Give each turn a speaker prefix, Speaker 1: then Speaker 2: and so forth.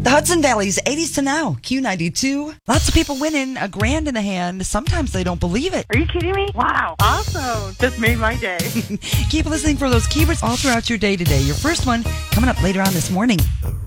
Speaker 1: The Hudson Valley's 80s to now, Q92. Lots of people winning, $1,000 in the hand. Sometimes they don't believe it.
Speaker 2: Are you kidding me? Wow. Awesome. Just made my day.
Speaker 1: Keep listening for those keywords all throughout your day today. Your first one coming up later on this morning.